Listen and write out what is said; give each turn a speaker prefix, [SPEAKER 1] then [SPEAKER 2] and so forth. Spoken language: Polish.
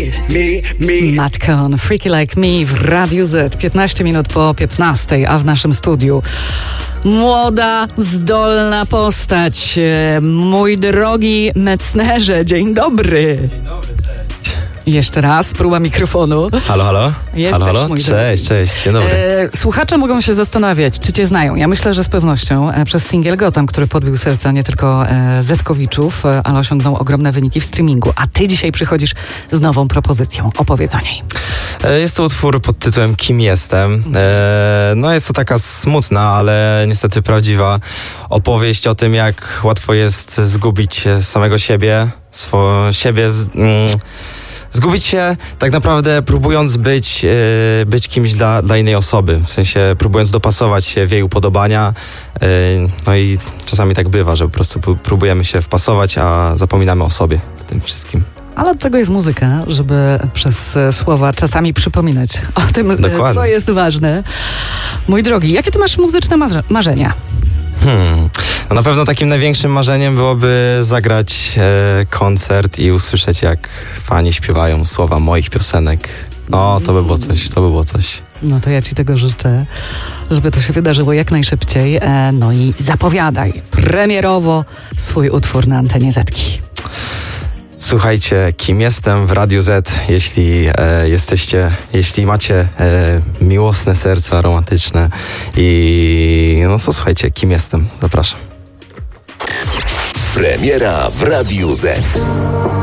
[SPEAKER 1] Matkon, Freaky Like Me w Radiu Z, 15 minut po 15, a w naszym studiu młoda, zdolna postać. Mój drogi Metznerze, dzień dobry.
[SPEAKER 2] Dzień dobry, cześć.
[SPEAKER 1] Jeszcze raz, próba mikrofonu.
[SPEAKER 2] Halo?
[SPEAKER 1] Jesteś,
[SPEAKER 2] halo?
[SPEAKER 1] mój
[SPEAKER 2] Cześć, dzień dobry.
[SPEAKER 1] Słuchacze mogą się zastanawiać, czy cię znają. Ja myślę, że z pewnością przez singiel Gotham, który podbił serca nie tylko Zetkowiczów, ale osiągnął ogromne wyniki w streamingu. A ty dzisiaj przychodzisz z nową propozycją. Opowiedz o niej.
[SPEAKER 2] Jest to utwór pod tytułem Kim jestem. No jest to taka smutna, ale niestety prawdziwa opowieść o tym, jak łatwo jest zgubić samego siebie, zgubić się tak naprawdę próbując być kimś dla innej osoby. W sensie próbując dopasować się w jej upodobania. No i czasami tak bywa, że po prostu próbujemy się wpasować, a zapominamy o sobie w tym wszystkim.
[SPEAKER 1] Ale od tego jest muzyka, żeby przez słowa czasami przypominać o tym,
[SPEAKER 2] Dokładnie.
[SPEAKER 1] co jest ważne. Mój drogi, jakie ty masz muzyczne marzenia?
[SPEAKER 2] No na pewno takim największym marzeniem byłoby zagrać koncert i usłyszeć, jak fani śpiewają słowa moich piosenek. No, to by było coś.
[SPEAKER 1] No to ja ci tego życzę, żeby to się wydarzyło jak najszybciej. No i zapowiadaj premierowo swój utwór na antenie Zetki.
[SPEAKER 2] Słuchajcie, Kim jestem w Radiu Z, jeśli macie miłosne serca, romantyczne i no to słuchajcie, Kim jestem, zapraszam.
[SPEAKER 3] Premiera w Radiu Z.